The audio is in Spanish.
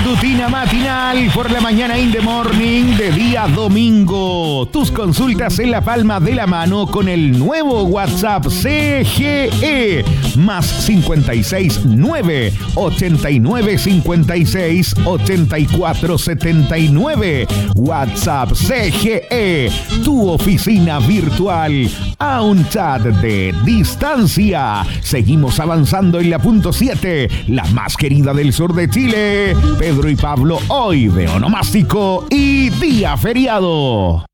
rutina matinal por la mañana in the morning de día domingo. Tus consultas en la palma de la mano con el nuevo WhatsApp CGE más 56 9 89 56 84 79. WhatsApp CGE, tu oficina virtual a un chat de distancia. Seguimos avanzando en la punto 7, la más querida del sur de Chile. Pedro y Pablo hoy de onomástico y día feriado.